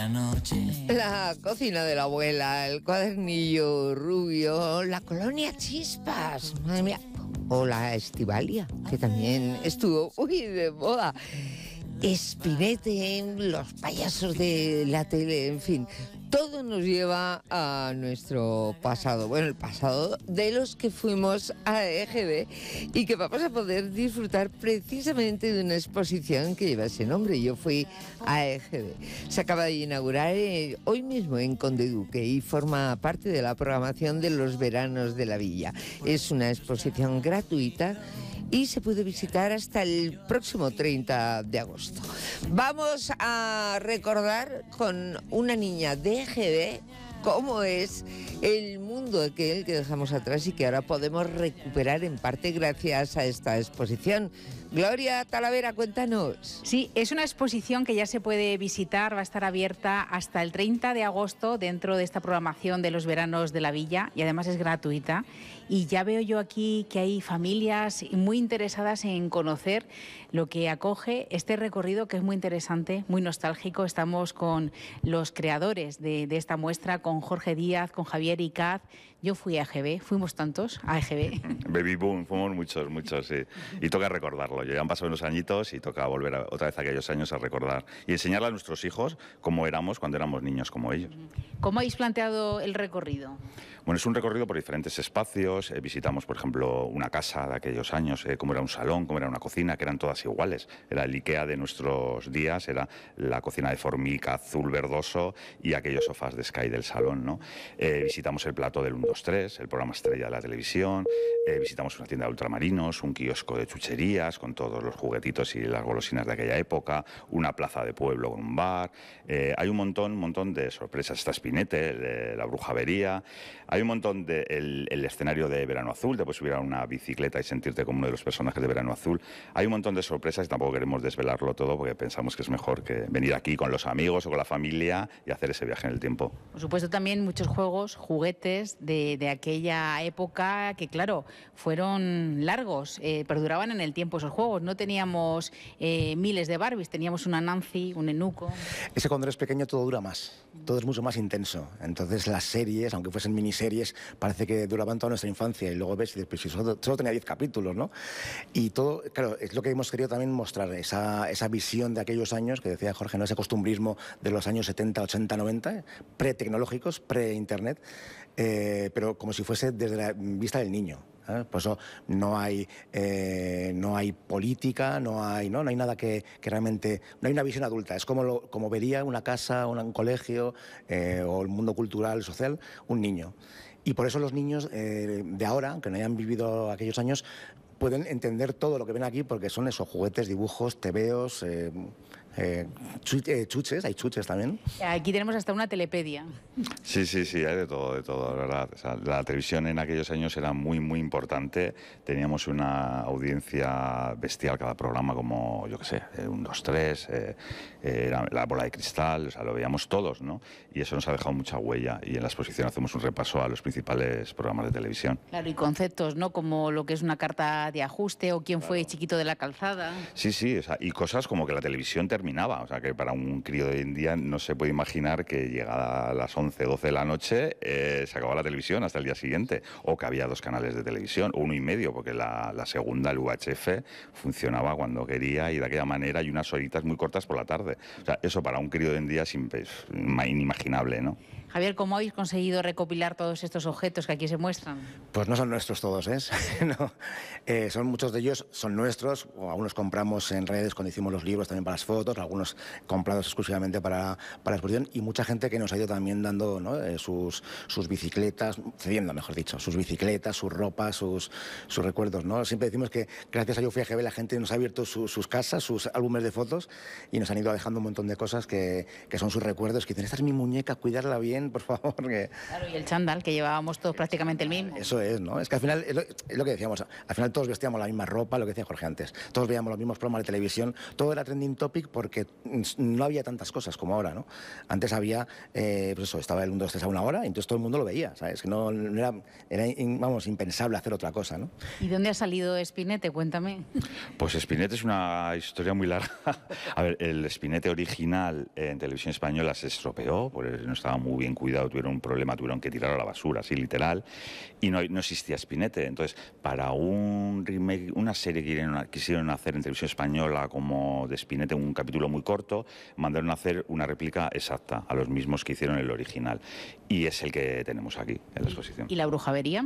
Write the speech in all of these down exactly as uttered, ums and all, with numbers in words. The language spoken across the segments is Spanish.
noche. La cocina de la abuela, el cuadernillo rubio, la colonia Chispas, madre mía. O la Estivalia, que también estuvo muy de moda. Spinette, los payasos de la tele, en fin, todo nos lleva a nuestro pasado, bueno, el pasado de los que fuimos a E G B y que vamos a poder disfrutar precisamente de una exposición que lleva ese nombre. Yo fui a E G B. Se acaba de inaugurar eh, hoy mismo en Conde Duque y forma parte de la programación de los veranos de la villa. Es una exposición gratuita y se puede visitar hasta el próximo treinta de agosto. Vamos a recordar con una niña de E G B cómo es el mundo aquel que dejamos atrás y que ahora podemos recuperar en parte gracias a esta exposición. Gloria Talavera, cuéntanos. Sí, es una exposición que ya se puede visitar, va a estar abierta hasta el treinta de agosto dentro de esta programación de los veranos de la villa y además es gratuita. Y ya veo yo aquí que hay familias muy interesadas en conocer lo que acoge este recorrido, que es muy interesante, muy nostálgico. Estamos con los creadores de, de esta muestra, con Jorge Díaz, con Javier Icaz. Yo fui a E G B, fuimos tantos a E G B. Baby boom, fuimos muchos, muchos, sí. Y toca recordarlo. Ya han pasado unos añitos y toca volver a, otra vez a aquellos años a recordar. Y enseñarle a nuestros hijos cómo éramos cuando éramos niños como ellos. ¿Cómo habéis planteado el recorrido? Bueno, es un recorrido por diferentes espacios. Eh, visitamos, por ejemplo, una casa de aquellos años, eh, cómo era un salón, cómo era una cocina, que eran todas iguales. Era el IKEA de nuestros días, era la cocina de formica azul verdoso y aquellos sofás de Sky del salón, ¿no? Eh, visitamos el plató del uno dos tres, el programa estrella de la televisión. Eh, visitamos una tienda de ultramarinos, un kiosco de chucherías con todos los juguetitos y las golosinas de aquella época, una plaza de pueblo con un bar. Eh, hay un montón, un montón de sorpresas. Está Spinette, la brujavería. Hay un montón de el, el escenario de Verano Azul, te puedes subir a una bicicleta y sentirte como uno de los personajes de Verano Azul. Hay un montón de sorpresas y tampoco queremos desvelarlo todo porque pensamos que es mejor que venir aquí con los amigos o con la familia y hacer ese viaje en el tiempo. Por supuesto, también muchos juegos, juguetes de, de aquella época que, claro, fueron largos, eh, perduraban en el tiempo esos juegos. No teníamos eh, miles de Barbies, teníamos una Nancy, un Enuco. Ese cuando eres pequeño todo dura más, todo es mucho más intenso. Entonces las series, aunque fuesen miniseries, parece que duraban toda nuestra infancia y luego ves y después solo, solo tenía diez capítulos, ¿no? Y todo, claro, es lo que hemos querido también mostrar, esa, esa visión de aquellos años, que decía Jorge, ¿no? Ese costumbrismo de los años setenta, ochenta, noventa, pre-tecnológicos, pre-internet, eh, pero como si fuese desde la vista del niño. ¿Eh? Por eso no hay, eh, no hay política, no hay, ¿no? No hay nada que, que realmente... No hay una visión adulta, es como, lo, como vería una casa, una, un colegio eh, o el mundo cultural, social, un niño. Y por eso los niños eh, de ahora, aunque no hayan vivido aquellos años, pueden entender todo lo que ven aquí porque son esos juguetes, dibujos, tebeos... Eh, Eh, chuches, hay chuches también. Aquí tenemos hasta una telepedia. Sí, sí, sí, hay de todo, de todo, la verdad. O sea, la televisión en aquellos años era muy, muy importante. Teníamos una audiencia bestial cada programa, como, yo qué sé, un, dos, tres, eh, eh, la bola de cristal, o sea, lo veíamos todos, ¿no? Y eso nos ha dejado mucha huella. Y en la exposición hacemos un repaso a los principales programas de televisión. Claro, y conceptos, ¿no? Como lo que es una carta de ajuste o quién fue Chiquito de la Calzada. Sí, sí, o sea, y cosas como que la televisión te terminaba, o sea que para un crío de hoy en día no se puede imaginar que llegada a las once, doce de la noche eh, se acababa la televisión hasta el día siguiente, o que había dos canales de televisión, o uno y medio, porque la, la segunda, el U H F, funcionaba cuando quería y de aquella manera, y unas horitas muy cortas por la tarde. O sea, eso para un crío de hoy en día es inimaginable, ¿no? Javier, ¿cómo habéis conseguido recopilar todos estos objetos que aquí se muestran? Pues no son nuestros todos, ¿eh? no. eh son muchos de ellos son nuestros, o algunos compramos en redes cuando hicimos los libros también para las fotos, algunos comprados exclusivamente para, para la exposición, y mucha gente que nos ha ido también dando, ¿no? eh, sus, sus bicicletas, cediendo, mejor dicho, sus bicicletas, sus ropas, sus, sus recuerdos, ¿no? Siempre decimos que gracias a Yo Fui a E G B la gente nos ha abierto su, sus casas, sus álbumes de fotos, y nos han ido dejando un montón de cosas que, que son sus recuerdos, que dicen, esta es mi muñeca, cuidarla bien, bien, por favor. Que... Claro, y el chándal, que llevábamos todos prácticamente el mismo. Eso es, ¿no? Es que al final, es lo, es lo que decíamos, al final todos vestíamos la misma ropa, lo que decía Jorge antes, todos veíamos los mismos programas de televisión, todo era trending topic porque no había tantas cosas como ahora, ¿no? Antes había, eh, pues eso, estaba el uno, dos, tres a una hora y entonces todo el mundo lo veía, ¿sabes? Que no, no era, era vamos, impensable hacer otra cosa, ¿no? ¿Y dónde ha salido Spinete? Cuéntame. Pues Spinete es una historia muy larga. A ver, el Spinete original en televisión española se estropeó, porque no estaba muy bien cuidado, tuvieron un problema, tuvieron que tirarlo a la basura, así literal, y no, no existía Spinete. Entonces, para un remake, una serie que quisieron, quisieron hacer en televisión española como de Spinete, un capítulo muy corto, mandaron a hacer una réplica exacta a los mismos que hicieron el original. Y es el que tenemos aquí, en la exposición. ¿Y la brujería?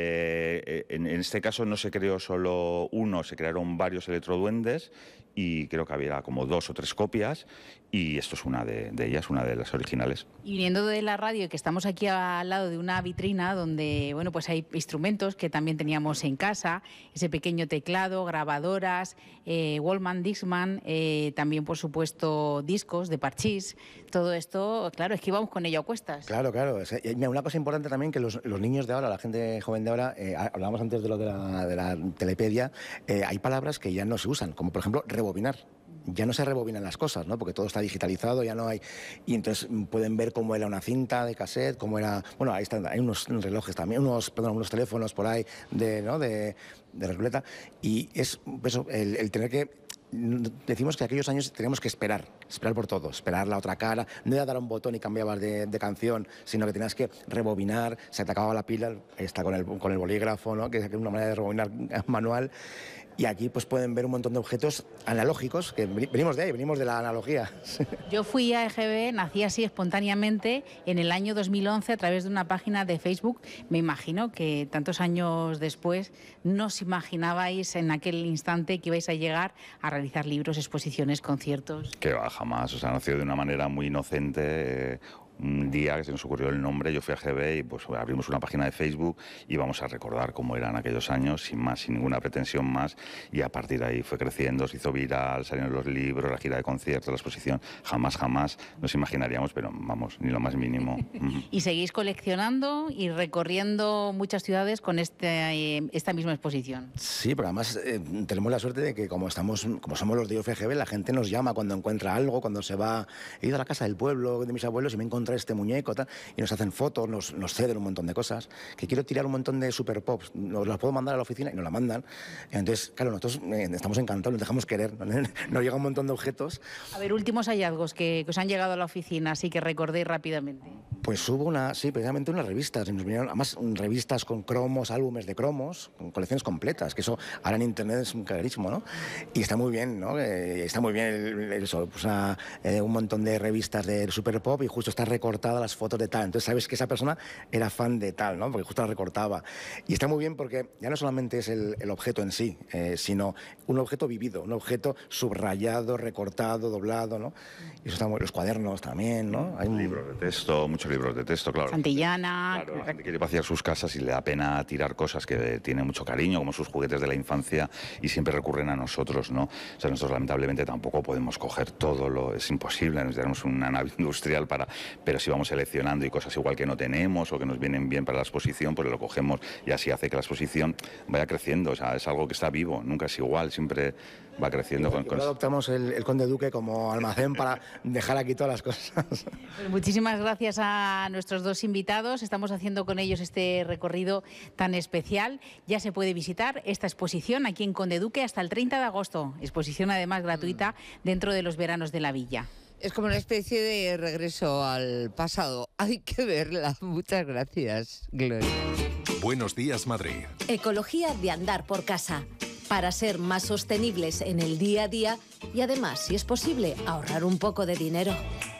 Eh, en, en este caso no se creó solo uno, se crearon varios electroduendes y creo que había como dos o tres copias y esto es una de, de ellas, una de las originales. Y viniendo de la radio, que estamos aquí al lado de una vitrina donde, bueno, pues hay instrumentos que también teníamos en casa, ese pequeño teclado, grabadoras, eh, Wallman, Dixman, eh, también por supuesto discos de parchís, todo esto, claro, es que íbamos con ello a cuestas. Claro, claro. Y mira, una cosa importante también que los, los niños de ahora, la gente joven de ahora, eh, hablábamos antes de lo de la, de la telepedia, eh, hay palabras que ya no se usan, como por ejemplo rebobinar. Ya no se rebobinan las cosas, ¿no? Porque todo está digitalizado, ya no hay... Y entonces pueden ver cómo era una cinta de cassette, cómo era... Bueno, ahí están, hay unos relojes también, unos, perdón, unos teléfonos por ahí de, ¿no? de, de regleta. Y es eso, el, el tener que... Decimos que aquellos años teníamos que esperar, esperar por todo, esperar la otra cara, no era dar un botón y cambiabas de, de canción, sino que tenías que rebobinar, se te acababa la pila, ahí está con el, con el bolígrafo, ¿no? Que es una manera de rebobinar manual. Y aquí pues pueden ver un montón de objetos analógicos, que venimos de ahí, venimos de la analogía. Yo fui a E G B, nací así espontáneamente en el año dos mil once a través de una página de Facebook. Me imagino que tantos años después no os imaginabais en aquel instante que ibais a llegar a realizar libros, exposiciones, conciertos. Que va, jamás, o sea, nació de una manera muy inocente. Eh, un día que se nos ocurrió el nombre, yo fui a G B y pues abrimos una página de Facebook y vamos a recordar cómo eran aquellos años, sin más, sin ninguna pretensión más, y a partir de ahí fue creciendo, se hizo viral, salieron los libros, la gira de conciertos, la exposición. Jamás, jamás nos imaginaríamos, pero vamos, ni lo más mínimo. Y seguís coleccionando y recorriendo muchas ciudades con este, esta misma exposición. Sí, pero además eh, tenemos la suerte de que como estamos, como somos los de I F G B, la gente nos llama cuando encuentra algo, cuando se va, he ido a la casa del pueblo de mis abuelos y me he encontrado este muñeco, tal, y nos hacen fotos, nos, nos ceden un montón de cosas, que quiero tirar un montón de super pops, nos las puedo mandar a la oficina y nos la mandan. Entonces, claro, nosotros eh, estamos encantados, nos dejamos querer, nos llega un montón de objetos. A ver, últimos hallazgos que, que os han llegado a la oficina, así que recordéis rápidamente. Pues hubo una, sí, precisamente unas revistas, nos vinieron, además revistas con cromos, álbumes de cromos, con colecciones completas, que eso ahora en internet es un carísimo, ¿no? Y está muy bien, ¿no? Eh, está muy bien el, el, eso, pues a, eh, un montón de revistas de super pop y justo está recortada las fotos de tal, entonces sabes que esa persona era fan de tal, ¿no? Porque justo la recortaba. Y está muy bien porque ya no solamente es el, el objeto en sí, eh, sino un objeto vivido, un objeto subrayado, recortado, doblado, ¿no? Y eso está muy, los cuadernos también, ¿no? Hay un... libros de texto, muchos libros de texto, claro. Santillana. Claro, la gente quiere vaciar sus casas y le da pena tirar cosas que tienen mucho cariño, como sus juguetes de la infancia, y siempre recurren a nosotros, ¿no? O sea, nosotros lamentablemente tampoco podemos coger todo, lo es imposible, necesitamos una nave industrial para... Pero si vamos seleccionando y cosas igual que no tenemos o que nos vienen bien para la exposición, pues lo cogemos y así hace que la exposición vaya creciendo. O sea, es algo que está vivo, nunca es igual, siempre va creciendo. Con, con... Adoptamos el, el Conde Duque como almacén para dejar aquí todas las cosas. Pues muchísimas gracias a nuestros dos invitados. Estamos haciendo con ellos este recorrido tan especial. Ya se puede visitar esta exposición aquí en Conde Duque hasta el treinta de agosto. Exposición además gratuita dentro de los veranos de la villa. Es como una especie de regreso al pasado. Hay que verla. Muchas gracias, Gloria. Buenos días, Madrid. Ecología de andar por casa. Para ser más sostenibles en el día a día y además, si es posible, ahorrar un poco de dinero.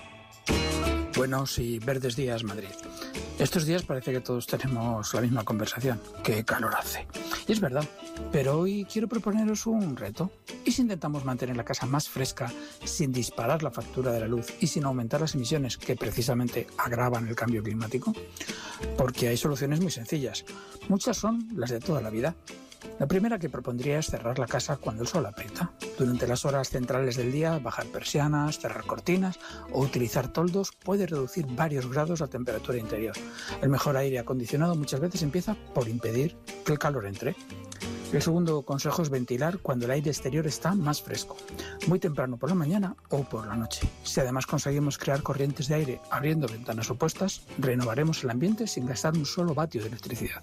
Buenos y verdes días, Madrid. Estos días parece que todos tenemos la misma conversación. ¡Qué calor hace! Y es verdad, pero hoy quiero proponeros un reto. ¿Y si intentamos mantener la casa más fresca sin disparar la factura de la luz y sin aumentar las emisiones que precisamente agravan el cambio climático? Porque hay soluciones muy sencillas. Muchas son las de toda la vida. La primera que propondría es cerrar la casa cuando el sol aprieta. Durante las horas centrales del día, bajar persianas, cerrar cortinas o utilizar toldos puede reducir varios grados la temperatura interior. El mejor aire acondicionado muchas veces empieza por impedir que el calor entre. El segundo consejo es ventilar cuando el aire exterior está más fresco, muy temprano por la mañana o por la noche. Si además conseguimos crear corrientes de aire abriendo ventanas opuestas, renovaremos el ambiente sin gastar un solo vatio de electricidad.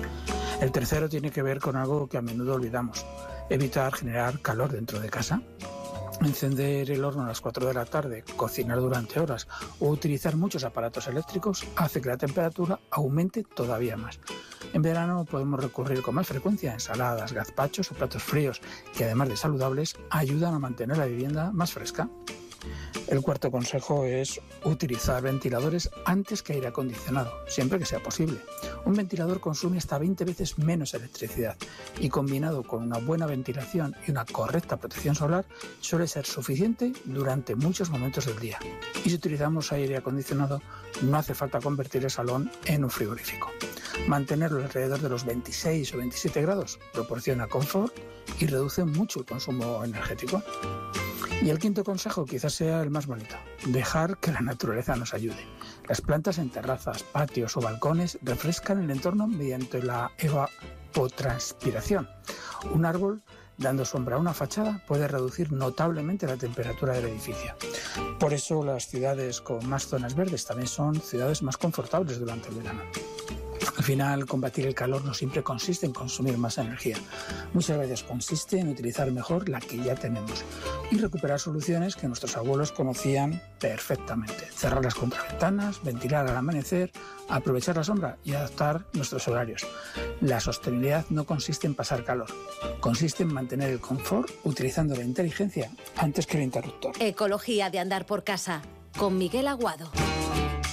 El tercero tiene que ver con algo que a menudo olvidamos: evitar generar calor dentro de casa. Encender el horno a las cuatro de la tarde, cocinar durante horas o utilizar muchos aparatos eléctricos hace que la temperatura aumente todavía más. En verano podemos recurrir con más frecuencia a ensaladas, gazpachos o platos fríos, que además de saludables, ayudan a mantener la vivienda más fresca. El cuarto consejo es utilizar ventiladores antes que aire acondicionado, siempre que sea posible. Un ventilador consume hasta veinte veces menos electricidad y, combinado con una buena ventilación y una correcta protección solar, suele ser suficiente durante muchos momentos del día. Y si utilizamos aire acondicionado, no hace falta convertir el salón en un frigorífico. Mantenerlo alrededor de los veintiséis o veintisiete grados proporciona confort y reduce mucho el consumo energético. Y el quinto consejo quizás sea el más bonito: dejar que la naturaleza nos ayude. Las plantas en terrazas, patios o balcones refrescan el entorno mediante la evapotranspiración. Un árbol dando sombra a una fachada puede reducir notablemente la temperatura del edificio. Por eso las ciudades con más zonas verdes también son ciudades más confortables durante el verano. Al final, combatir el calor no siempre consiste en consumir más energía. Muchas veces consiste en utilizar mejor la que ya tenemos y recuperar soluciones que nuestros abuelos conocían perfectamente. Cerrar las contraventanas, ventilar al amanecer, aprovechar la sombra y adaptar nuestros horarios. La sostenibilidad no consiste en pasar calor, consiste en mantener el confort utilizando la inteligencia antes que el interruptor. Ecología de andar por casa, con Miguel Aguado.